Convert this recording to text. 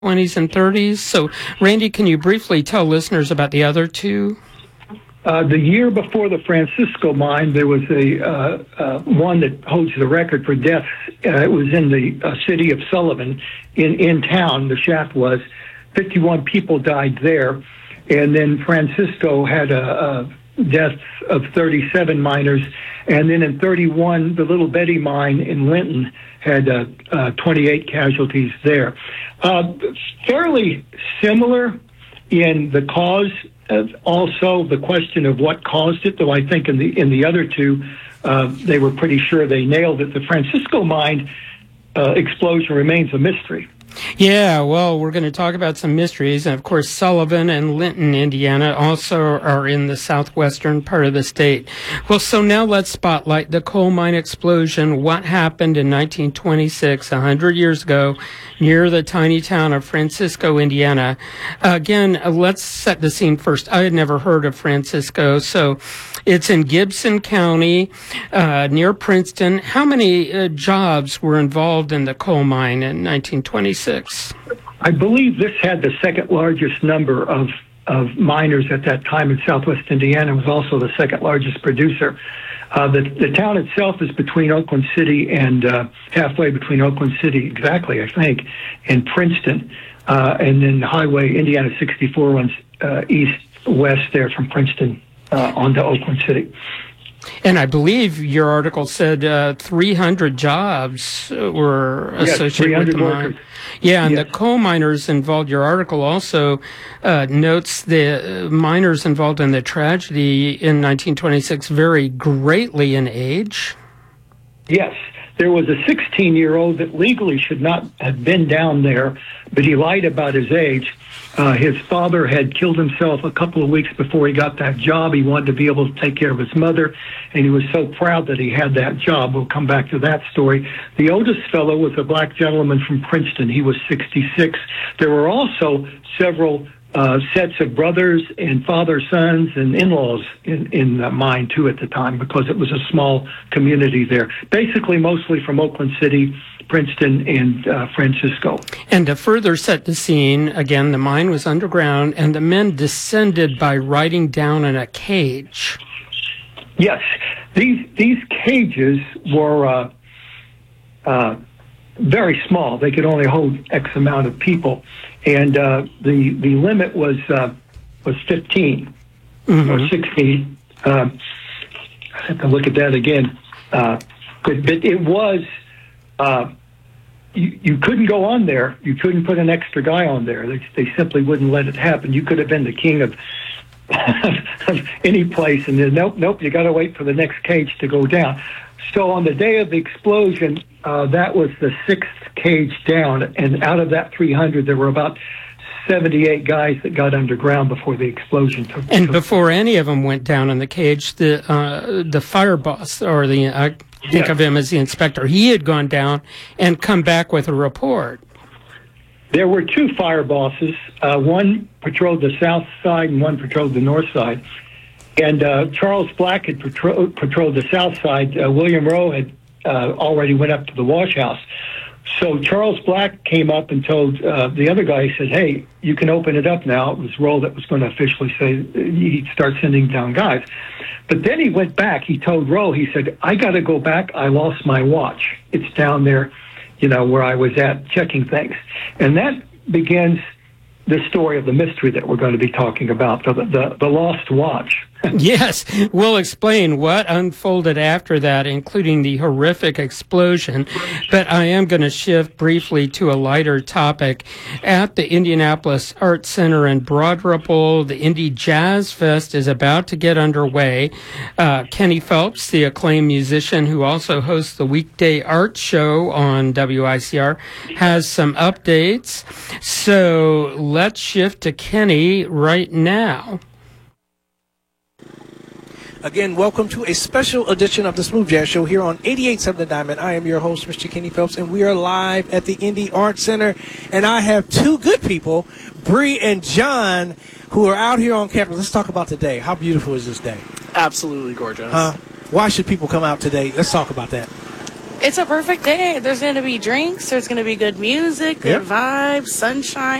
20s and 30s. So, Randy, can you briefly tell listeners about the other two? The year before the Francisco mine, there was a one that holds the record for deaths. It was in the city of Sullivan, in town. The shaft was 51 people died there, and then Francisco had a deaths of 37 miners, and then in 31, the Little Betty mine in Linton had 28 casualties there. Fairly similar in the cause. Also, the question of what caused it, though I think in the other two, they were pretty sure they nailed it. The Francisco mine explosion remains a mystery. Yeah, well, we're going to talk about some mysteries. And, of course, Sullivan and Linton, Indiana, also are in the southwestern part of the state. Well, so now let's spotlight the coal mine explosion. What happened in 1926, 100 years ago, near the tiny town of Francisco, Indiana? Again, let's set the scene first. I had never heard of Francisco, so it's in Gibson County, near Princeton. How many jobs were involved in the coal mine in 1926? I believe this had the second largest number of miners at that time in southwest Indiana. It was also the second largest producer. The town itself is between Oakland City and halfway between Oakland City, exactly, I think, and Princeton. And then Highway Indiana 64 runs east-west there from Princeton onto Oakland City. And I believe your article said 300 jobs were associated with the mine. Yeah, and the coal miners involved. Your article also notes the miners involved in the tragedy in 1926 vary greatly in age. Yes. There was a 16-year-old that legally should not have been down there, but he lied about his age. His father had killed himself a couple of weeks before he got that job. He wanted to be able to take care of his mother, and he was so proud that he had that job. We'll come back to that story. The oldest fellow was a black gentleman from Princeton. He was 66. There were also several sets of brothers and father-sons and in-laws in the mine, too, at the time, because it was a small community there. Basically, mostly from Oakland City, Princeton, and Francisco. And to further set the scene, again, the mine was underground, and the men descended by riding down in a cage. Yes. These cages were very small. They could only hold X amount of people. And the limit was 15 or 16. I have to look at that again. But it was, you couldn't go on there. You couldn't put an extra guy on there. They simply wouldn't let it happen. You could have been the king of any place, and then nope, you got to wait for the next cage to go down. So on the day of the explosion, that was the sixth cage down, and out of that 300, there were about 78 guys that got underground before the explosion took place. And before any of them went down in the cage, the fire boss, or I think of him as the inspector, he had gone down and come back with a report. There were two fire bosses. One patrolled the south side and one patrolled the north side. And Charles Black had patrolled the south side. William Rowe had already went up to the wash house. So Charles Black came up and told the other guy, he said, hey, you can open it up now. It was Rowe that was going to officially say he'd start sending down guys. But then he went back. He told Rowe, he said, I got to go back. I lost my watch. It's down there, where I was at checking things. And that begins the story of the mystery that we're going to be talking about, the lost watch. Yes, we'll explain what unfolded after that, including the horrific explosion. But I am going to shift briefly to a lighter topic. At the Indianapolis Arts Center in Broad Ripple, the Indy Jazz Fest is about to get underway. Kenny Phelps, the acclaimed musician who also hosts the weekday art show on WICR, has some updates. So let's shift to Kenny right now. Again, welcome to a special edition of the Smooth Jazz Show here on 88.7 The Diamond. I am your host, Mr. Kenny Phelps, and we are live at the Indy Arts Center. And I have two good people, Bree and John, who are out here on campus. Let's talk about today. How beautiful is this day? Absolutely gorgeous. Why should people come out today? Let's talk about that. It's a perfect day. There's going to be drinks. There's going to be good music, good vibes, sunshine.